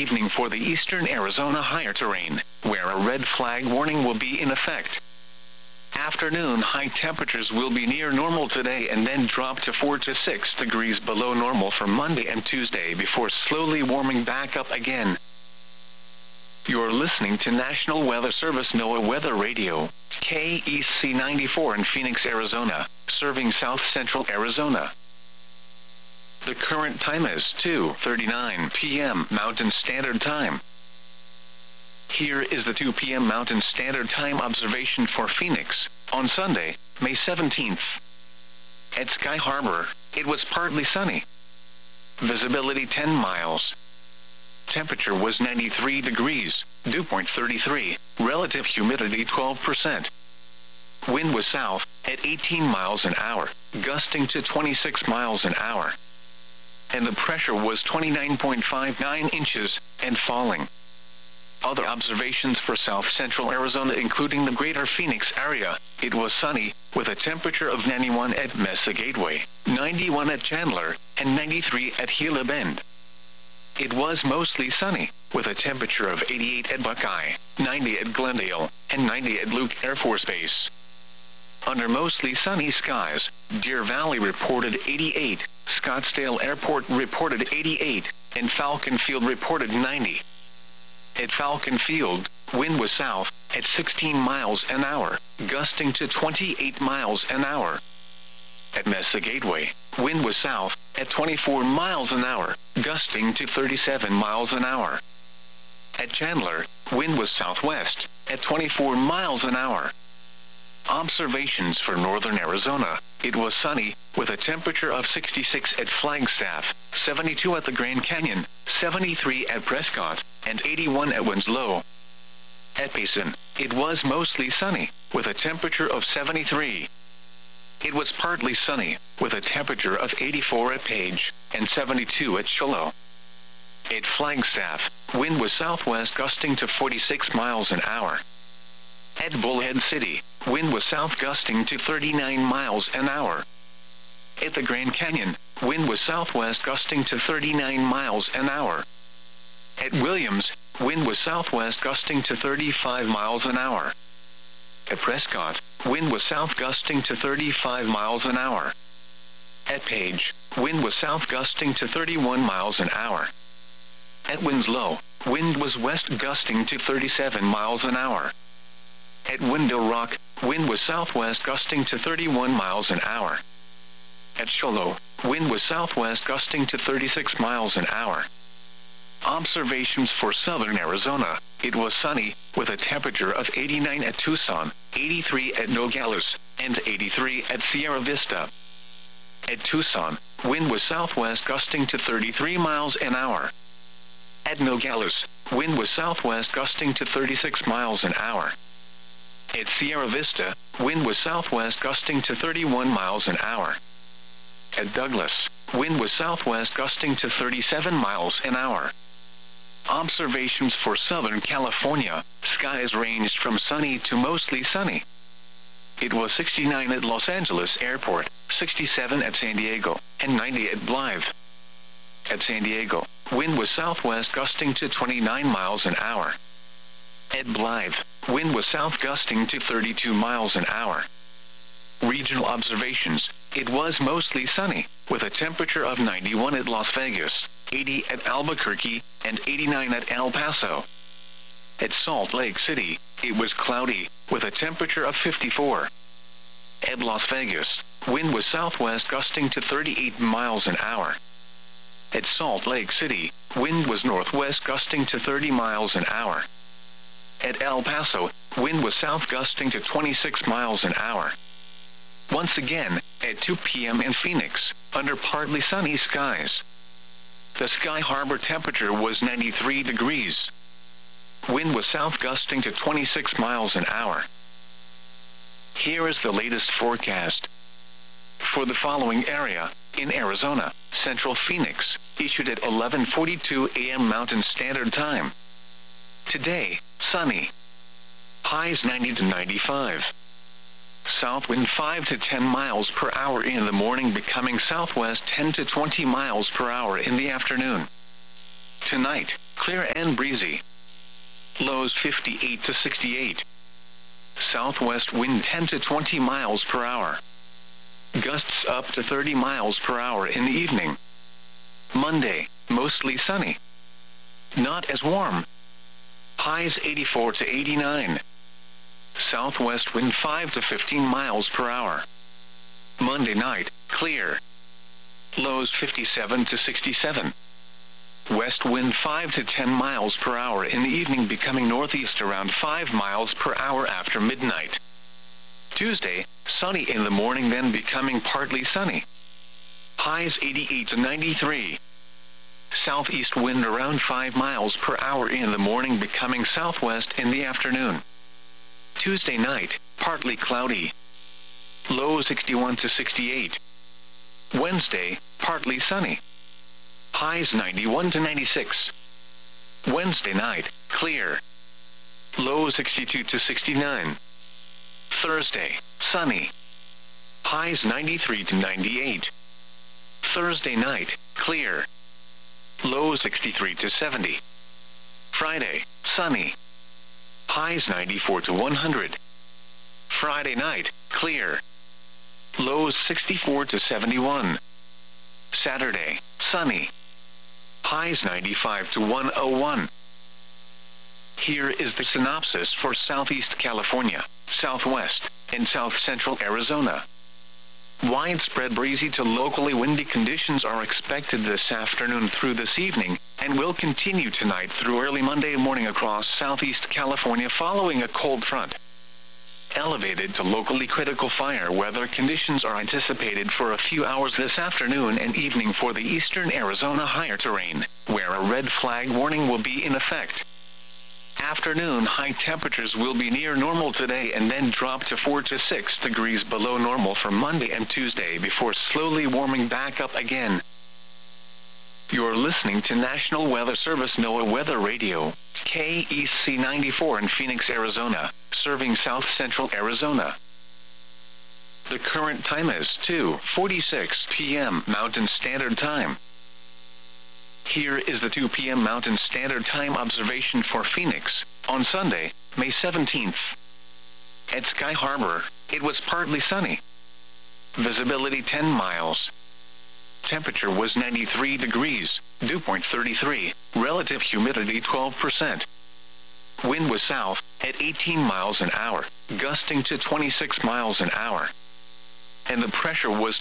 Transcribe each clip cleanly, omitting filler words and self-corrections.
evening for the eastern Arizona higher terrain, where a red flag warning will be in effect. Afternoon high temperatures will be near normal today and then drop to 4 to 6 degrees below normal for Monday and Tuesday before slowly warming back up again. You're listening to National Weather Service NOAA Weather Radio, KEC 94 in Phoenix, Arizona, serving south central Arizona. The current time is 2:39 p.m. Mountain Standard Time. Here is the 2 p.m. Mountain Standard Time observation for Phoenix, on Sunday, May 17th. At Sky Harbor, it was partly sunny. Visibility 10 miles. Temperature was 93 degrees, dew point 33, relative humidity 12%. Wind was south, at 18 miles an hour, gusting to 26 miles an hour. And the pressure was 29.59 inches, and falling. Other observations for south central Arizona including the greater Phoenix area, it was sunny, with a temperature of 91 at Mesa Gateway, 91 at Chandler, and 93 at Gila Bend. It was mostly sunny, with a temperature of 88 at Buckeye, 90 at Glendale, and 90 at Luke Air Force Base. Under mostly sunny skies, Deer Valley reported 88, Scottsdale Airport reported 88, and Falcon Field reported 90. At Falcon Field, wind was south, at 16 miles an hour, gusting to 28 miles an hour. At Mesa Gateway, wind was south, at 24 miles an hour, gusting to 37 miles an hour. At Chandler, wind was southwest, at 24 miles an hour. Observations for northern Arizona, it was sunny, with a temperature of 66 at Flagstaff, 72 at the Grand Canyon, 73 at Prescott, and 81 at Winslow. At Payson, it was mostly sunny, with a temperature of 73. It was partly sunny, with a temperature of 84 at Page, and 72 at Shiloh. At Flagstaff, wind was southwest gusting to 46 miles an hour. At Bullhead City, wind was south gusting to 39 miles an hour. At the Grand Canyon, wind was southwest gusting to 39 miles an hour. At Williams, wind was southwest gusting to 35 miles an hour. At Prescott, wind was south gusting to 35 miles an hour. At Page, wind was south gusting to 31 miles an hour. At Winslow, wind was west gusting to 37 miles an hour. At Window Rock, wind was southwest gusting to 31 miles an hour. At Shiloh, wind was southwest gusting to 36 miles an hour. Observations for southern Arizona, it was sunny, with a temperature of 89 at Tucson, 83 at Nogales, and 83 at Sierra Vista. At Tucson, wind was southwest gusting to 33 miles an hour. At Nogales, wind was southwest gusting to 36 miles an hour. At Sierra Vista, wind was southwest gusting to 31 miles an hour. At Douglas, wind was southwest gusting to 37 miles an hour. Observations for Southern California, skies ranged from sunny to mostly sunny. It was 69 at Los Angeles Airport, 67 at San Diego, and 90 at Blythe. At San Diego, wind was southwest gusting to 29 miles an hour. At Blythe, wind was south gusting to 32 miles an hour. Regional observations, it was mostly sunny, with a temperature of 91 at Las Vegas, 80 at Albuquerque, and 89 at El Paso. At Salt Lake City, it was cloudy, with a temperature of 54. At Las Vegas, wind was southwest gusting to 38 miles an hour. At Salt Lake City, wind was northwest gusting to 30 miles an hour. At El Paso, wind was south gusting to 26 miles an hour. Once again, at 2 p.m. in Phoenix, under partly sunny skies. The Sky Harbor temperature was 93 degrees. Wind was south gusting to 26 miles an hour. Here is the latest forecast. For the following area, in Arizona, Central Phoenix, issued at 11:42 a.m. Mountain Standard Time. Today, sunny. Highs 90 to 95. South wind 5 to 10 miles per hour in the morning, becoming southwest 10 to 20 miles per hour in the afternoon. Tonight, clear and breezy. Lows 58 to 68. Southwest wind 10 to 20 miles per hour. Gusts up to 30 miles per hour in the evening. Monday, mostly sunny. Not as warm. Highs 84 to 89. Southwest wind 5 to 15 miles per hour. Monday night, clear. Lows 57 to 67. West wind 5 to 10 miles per hour in the evening, becoming northeast around 5 miles per hour after midnight. Tuesday, sunny in the morning, then becoming partly sunny. Highs 88 to 93. Southeast wind around 5 miles per hour in the morning, becoming southwest in the afternoon. Tuesday night, partly cloudy. Low 61 to 68. Wednesday, partly sunny. Highs 91 to 96. Wednesday night, clear. Low 62 to 69. Thursday, sunny. Highs 93 to 98. Thursday night, clear. Low 63 to 70. Friday, sunny. Highs 94 to 100. Friday night, clear. Lows 64 to 71. Saturday, sunny. Highs 95 to 101. Here is the synopsis for Southeast California, Southwest, and South Central Arizona. Widespread breezy to locally windy conditions are expected this afternoon through this evening, and will continue tonight through early Monday morning across Southeast California following a cold front. Elevated to locally critical fire weather conditions are anticipated for a few hours this afternoon and evening for the eastern Arizona higher terrain, where a red flag warning will be in effect. Afternoon high temperatures will be near normal today and then drop to 4 to 6 degrees below normal for Monday and Tuesday before slowly warming back up again. You're listening to National Weather Service NOAA Weather Radio, KEC 94 in Phoenix, Arizona, serving South Central Arizona. The current time is 2:46 p.m. Mountain Standard Time. Here is the 2 p.m. Mountain Standard Time observation for Phoenix, on Sunday, May 17th. At Sky Harbor, it was partly sunny. Visibility 10 miles. Temperature was 93 degrees, dew point 33, relative humidity 12%. Wind was south, at 18 miles an hour, gusting to 26 miles an hour. And the pressure was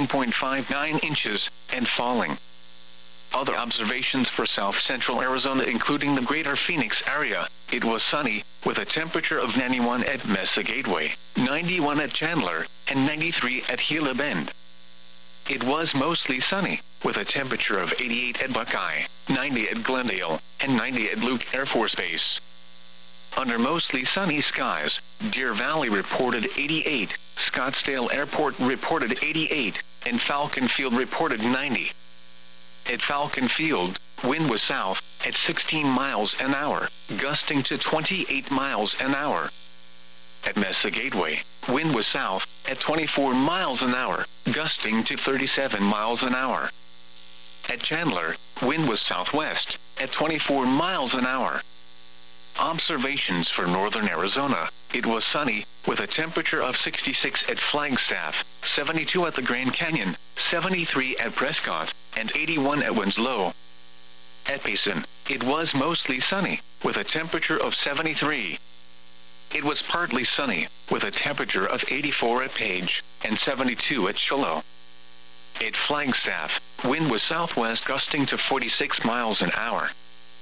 29.59 inches, and falling. Other observations for South Central Arizona, including the greater Phoenix area, it was sunny, with a temperature of 91 at Mesa Gateway, 91 at Chandler, and 93 at Gila Bend. It was mostly sunny, with a temperature of 88 at Buckeye, 90 at Glendale, and 90 at Luke Air Force Base. Under mostly sunny skies, Deer Valley reported 88, Scottsdale Airport reported 88, and Falcon Field reported 90. At Falcon Field, wind was south, at 16 miles an hour, gusting to 28 miles an hour. At Mesa Gateway, wind was south, at 24 miles an hour, gusting to 37 miles an hour. At Chandler, wind was southwest, at 24 miles an hour. Observations for northern Arizona, it was sunny, with a temperature of 66 at Flagstaff, 72 at the Grand Canyon, 73 at Prescott, and 81 at Winslow. At Payson, it was mostly sunny, with a temperature of 73. It was partly sunny, with a temperature of 84 at Page, and 72 at Shiloh. At Flagstaff, wind was southwest gusting to 46 miles an hour.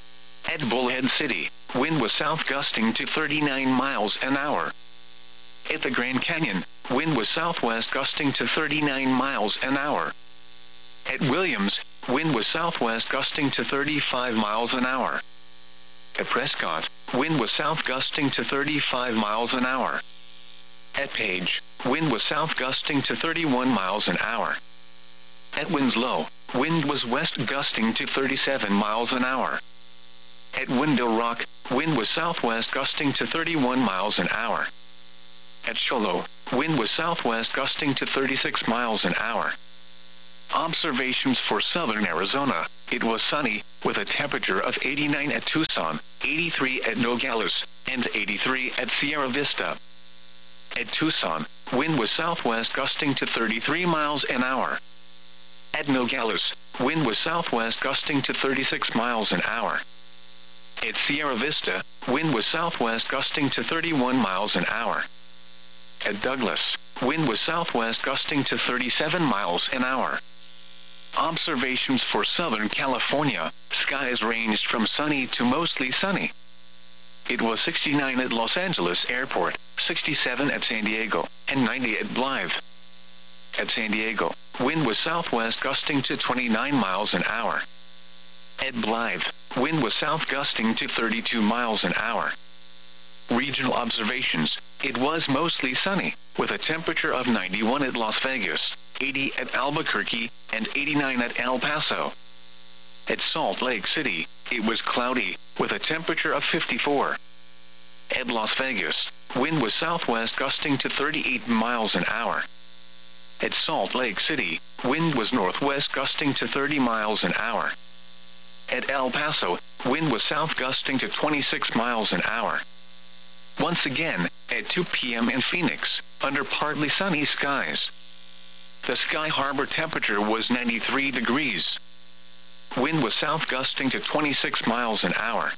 At Bullhead City, wind was south gusting to 39 miles an hour. At the Grand Canyon, wind was southwest gusting to 39 miles an hour. At Williams, wind was southwest gusting to 35 miles an hour. At Prescott, wind was south gusting to 35 miles an hour. At Page, wind was south gusting to 31 miles an hour. At Winslow, wind was west gusting to 37 miles an hour. At Window Rock, wind was southwest gusting to 31 miles an hour. At Shiloh, wind was southwest gusting to 36 miles an hour. Observations for southern Arizona, it was sunny, with a temperature of 89 at Tucson, 83 at Nogales, and 83 at Sierra Vista. At Tucson, wind was southwest gusting to 33 miles an hour. At Nogales, wind was southwest gusting to 36 miles an hour. At Sierra Vista, wind was southwest gusting to 31 miles an hour. At Douglas, wind was southwest gusting to 37 miles an hour. Observations for Southern California, skies ranged from sunny to mostly sunny. It was 69 at Los Angeles Airport, 67 at San Diego, and 90 at Blythe. At San Diego, wind was southwest gusting to 29 miles an hour. At Blythe, wind was south gusting to 32 miles an hour. Regional observations, it was mostly sunny, with a temperature of 91 at Las Vegas, 80 at Albuquerque, and 89 at El Paso. At Salt Lake City, it was cloudy, with a temperature of 54. At Las Vegas, wind was southwest gusting to 38 miles an hour. At Salt Lake City, wind was northwest gusting to 30 miles an hour. At El Paso, wind was south gusting to 26 miles an hour. Once again, at 2 p.m. in Phoenix, under partly sunny skies. The Sky Harbor temperature was 93 degrees. Wind was south gusting to 26 miles an hour.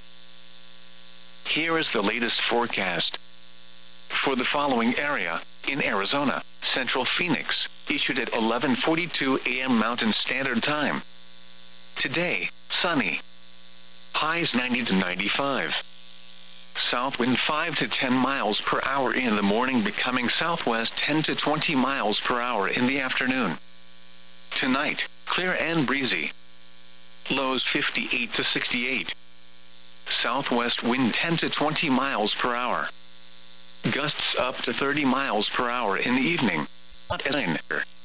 Here is the latest forecast. For the following area, in Arizona, Central Phoenix, issued at 11:42 a.m. Mountain Standard Time. Today, sunny. Highs 90 to 95. South wind 5 to 10 miles per hour in the morning, becoming southwest 10 to 20 miles per hour in the afternoon. Tonight, clear and breezy. Lows 58 to 68. Southwest wind 10 to 20 miles per hour. Gusts up to 30 miles per hour in the evening. Not at 9.